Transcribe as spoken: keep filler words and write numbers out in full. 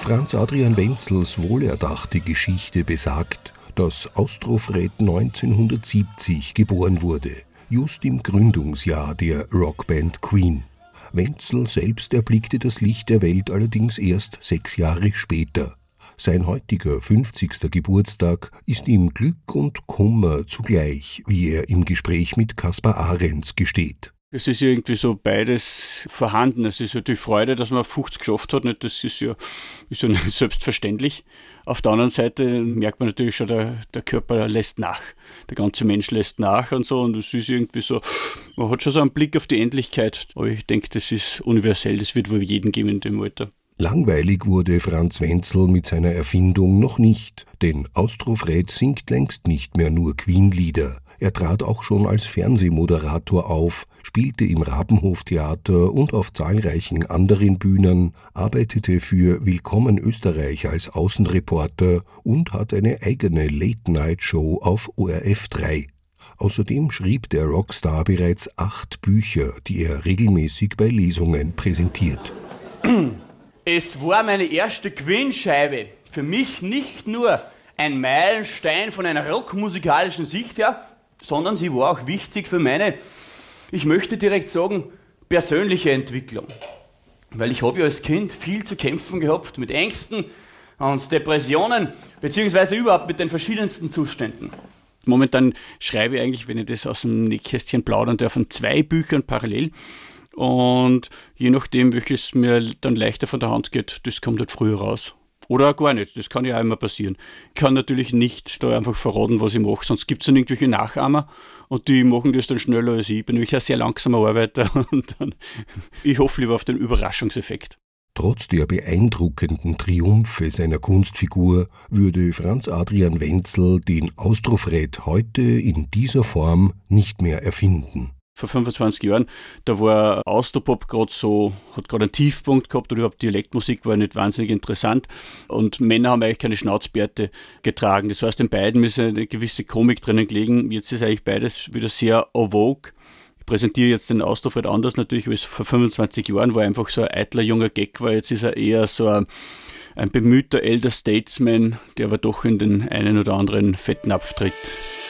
Franz Adrian Wenzels wohlerdachte Geschichte besagt, dass Austrofred neunzehnhundertsiebzig geboren wurde, just im Gründungsjahr der Rockband Queen. Wenzel selbst erblickte das Licht der Welt allerdings erst sechs Jahre später. Sein heutiger fünfzigster Geburtstag ist ihm Glück und Kummer zugleich, wie er im Gespräch mit Kaspar Ahrens gesteht. Es ist irgendwie so beides vorhanden. Es ist ja die Freude, dass man fünfzig geschafft hat. Nicht? Das ist ja, ist ja nicht selbstverständlich. Auf der anderen Seite merkt man natürlich schon, der, der Körper lässt nach. Der ganze Mensch lässt nach und so. Und es ist irgendwie so, man hat schon so einen Blick auf die Endlichkeit. Aber ich denke, das ist universell. Das wird wohl jedem geben in dem Alter. Langweilig wurde Franz Wenzel mit seiner Erfindung noch nicht. Denn Austrofred singt längst nicht mehr nur Queen-Lieder. Er trat auch schon als Fernsehmoderator auf, spielte im Rabenhoftheater und auf zahlreichen anderen Bühnen, arbeitete für Willkommen Österreich als Außenreporter und hat eine eigene Late-Night-Show auf O R F drei. Außerdem schrieb der Rockstar bereits acht Bücher, die er regelmäßig bei Lesungen präsentiert. Es war meine erste Queen-Scheibe. Für mich nicht nur ein Meilenstein von einer rockmusikalischen Sicht her, sondern sie war auch wichtig für meine, ich möchte direkt sagen, persönliche Entwicklung. Weil ich habe ja als Kind viel zu kämpfen gehabt mit Ängsten und Depressionen, beziehungsweise überhaupt mit den verschiedensten Zuständen. Momentan schreibe ich eigentlich, wenn ich das aus dem Nähkästchen plaudern darf, an zwei Büchern parallel. Und je nachdem, welches mir dann leichter von der Hand geht, das kommt halt früher raus. Oder auch gar nicht, das kann ja auch immer passieren. Ich kann natürlich nicht da einfach verraten, was ich mache, sonst gibt es dann irgendwelche Nachahmer und die machen das dann schneller als ich. Ich bin nämlich ein sehr langsamer Arbeiter und dann, ich hoffe lieber auf den Überraschungseffekt. Trotz der beeindruckenden Triumphe seiner Kunstfigur würde Franz Adrian Wenzel den Austrofred heute in dieser Form nicht mehr erfinden. Vor fünfundzwanzig Jahren, da war Austropop gerade so, hat gerade einen Tiefpunkt gehabt, oder überhaupt Dialektmusik war nicht wahnsinnig interessant und Männer haben eigentlich keine Schnauzbärte getragen. Das heißt, in beiden ist eine gewisse Komik drinnen gelegen. Jetzt ist eigentlich beides wieder sehr en vogue. Ich präsentiere jetzt den Austrofred anders natürlich, als vor fünfundzwanzig Jahren, wo er einfach so ein eitler junger Gag war. Jetzt ist er eher so ein, ein bemühter Elder Statesman, der aber doch in den einen oder anderen Fettnapf tritt.